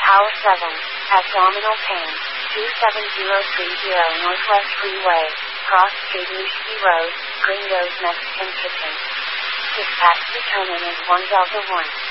Tower 7, abdominal pain, 27030 Northwest Freeway, cross Street Newski Road, Gringo's Mexican Kitchen. Dispatch determined as 1 Delta 1.